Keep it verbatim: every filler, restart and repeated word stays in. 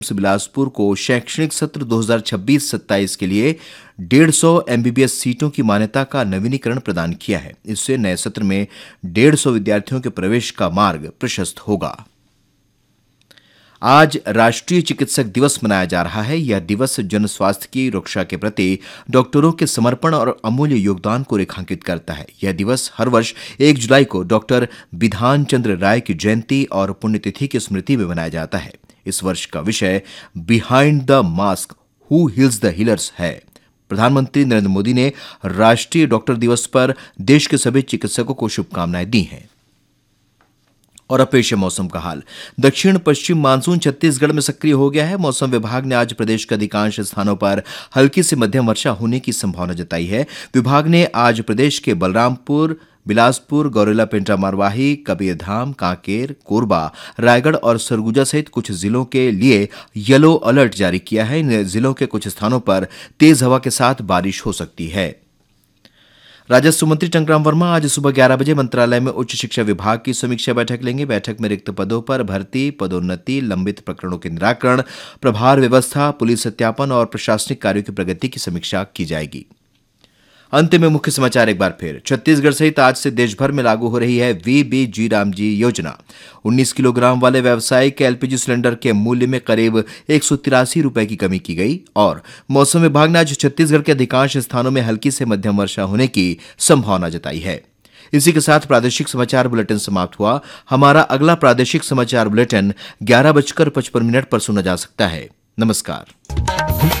बिलासपुर को शैक्षणिक सत्र दो हज़ार छब्बीस सत्ताईस के लिए डेढ़ सौ एमबीबीएस सीटों की मान्यता का नवीनीकरण प्रदान किया है। इससे नए सत्र में डेढ़ सौ विद्यार्थियों के प्रवेश का मार्ग प्रशस्त होगा। आज राष्ट्रीय चिकित्सक दिवस मनाया जा रहा है। यह दिवस जन स्वास्थ्य की रक्षा के प्रति डॉक्टरों के समर्पण और अमूल्य योगदान को रेखांकित करता है। यह दिवस हर वर्ष एक जुलाई को डॉक्टर बिधान चंद्र राय की जयंती और पुण्यतिथि की स्मृति में मनाया जाता है। इस वर्ष का विषय behind the mask who heels the healers है। प्रधानमंत्री नरेंद्र मोदी ने राष्ट्रीय डॉक्टर दिवस पर देश के सभी चिकित्सकों को शुभकामनाएं दी हैं। और अब पेश है मौसम का हाल। दक्षिण पश्चिम मानसून छत्तीसगढ़ में सक्रिय हो गया है। मौसम विभाग ने आज प्रदेश के अधिकांश स्थानों पर हल्की से मध्यम वर्षा होने की संभावना जताई है। विभाग ने आज प्रदेश के बलरामपुर, बिलासपुर, गौरेला, पेंड्रा, मरवाही, कबीरधाम, कांकेर, कोरबा, रायगढ़ और सरगुजा सहित कुछ जिलों के लिए येलो अलर्ट जारी किया है। इन जिलों के कुछ स्थानों पर तेज हवा के साथ बारिश हो सकती है। राजस्व मंत्री टंकराम वर्मा आज सुबह ग्यारह बजे मंत्रालय में उच्च शिक्षा विभाग की समीक्षा बैठक लेंगे। बैठक में रिक्त पदों पर भर्ती, पदोन्नति, लंबित प्रकरणों के निराकरण, प्रभार व्यवस्था, पुलिस सत्यापन और प्रशासनिक कार्यों की प्रगति की समीक्षा की जाएगी। अंत में मुख्य समाचार एक बार फिर। छत्तीसगढ़ सहित आज से देश भर में लागू हो रही है वीबीजी रामजी योजना। उन्नीस किलोग्राम वाले व्यावसायिक एलपीजी सिलेंडर के मूल्य में करीब एक सौ तिरासी रुपए की कमी की गई। और मौसम विभाग ने आज छत्तीसगढ़ के अधिकांश स्थानों में हल्की से मध्यम वर्षा होने की संभावना जताई है। इसी के साथ प्रादेशिक समाचार बुलेटिन समाप्त हुआ। हमारा अगला प्रादेशिक समाचार बुलेटिन ग्यारह बजकर पचपन मिनट पर सुना जा सकता है। नमस्कार।